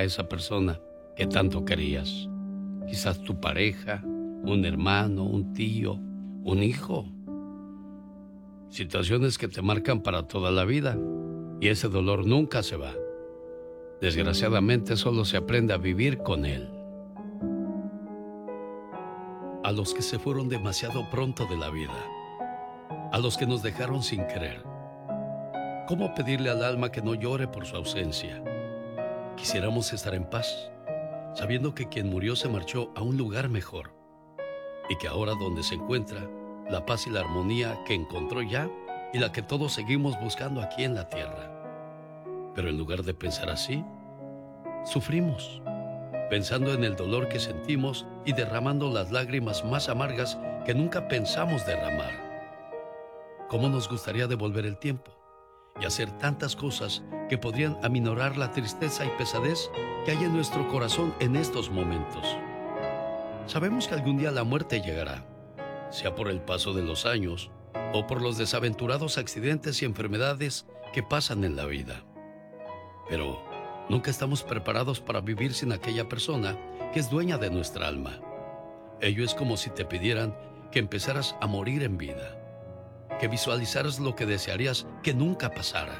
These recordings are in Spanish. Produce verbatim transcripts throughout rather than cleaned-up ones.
a esa persona que tanto querías. Quizás tu pareja, un hermano, un tío, un hijo. Situaciones que te marcan para toda la vida y ese dolor nunca se va. Desgraciadamente solo se aprende a vivir con él. A los que se fueron demasiado pronto de la vida, a los que nos dejaron sin querer, ¿cómo pedirle al alma que no llore por su ausencia? Quisiéramos estar en paz, sabiendo que quien murió se marchó a un lugar mejor y que ahora donde se encuentra, la paz y la armonía que encontró ya y la que todos seguimos buscando aquí en la tierra. Pero en lugar de pensar así, sufrimos, pensando en el dolor que sentimos y derramando las lágrimas más amargas que nunca pensamos derramar. ¿Cómo nos gustaría devolver el tiempo y hacer tantas cosas que podrían aminorar la tristeza y pesadez que hay en nuestro corazón en estos momentos? Sabemos que algún día la muerte llegará, sea por el paso de los años o por los desaventurados accidentes y enfermedades que pasan en la vida. Pero nunca estamos preparados para vivir sin aquella persona que es dueña de nuestra alma. Ello es como si te pidieran que empezaras a morir en vida, que visualizaras lo que desearías que nunca pasara.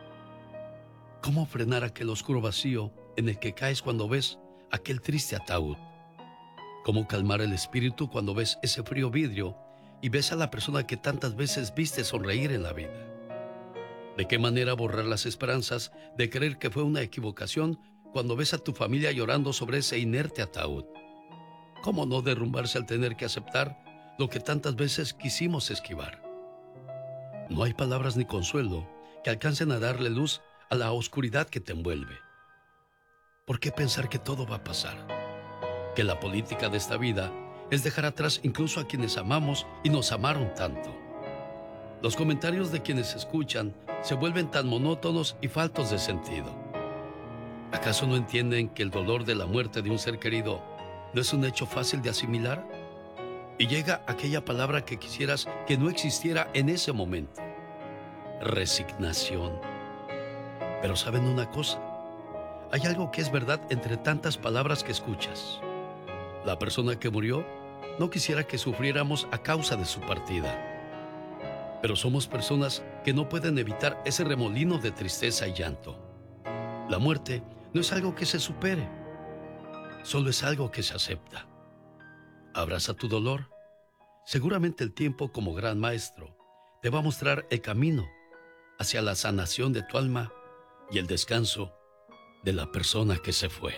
¿Cómo frenar aquel oscuro vacío en el que caes cuando ves aquel triste ataúd? ¿Cómo calmar el espíritu cuando ves ese frío vidrio y ves a la persona que tantas veces viste sonreír en la vida? ¿De qué manera borrar las esperanzas de creer que fue una equivocación cuando ves a tu familia llorando sobre ese inerte ataúd? ¿Cómo no derrumbarse al tener que aceptar lo que tantas veces quisimos esquivar? No hay palabras ni consuelo que alcancen a darle luz a la oscuridad que te envuelve. ¿Por qué pensar que todo va a pasar? Que la política de esta vida es dejar atrás incluso a quienes amamos y nos amaron tanto. Los comentarios de quienes escuchan se vuelven tan monótonos y faltos de sentido. ¿Acaso no entienden que el dolor de la muerte de un ser querido no es un hecho fácil de asimilar? Y llega aquella palabra que quisieras que no existiera en ese momento: resignación. Pero ¿saben una cosa? Hay algo que es verdad entre tantas palabras que escuchas. La persona que murió no quisiera que sufriéramos a causa de su partida. Pero somos personas que no pueden evitar ese remolino de tristeza y llanto. La muerte no es algo que se supere, solo es algo que se acepta. Abraza tu dolor. Seguramente el tiempo, como gran maestro, te va a mostrar el camino hacia la sanación de tu alma y el descanso de la persona que se fue.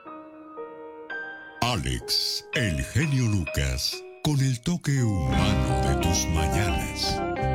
Alex, el genio Lucas, con el toque humano de tus mañanas.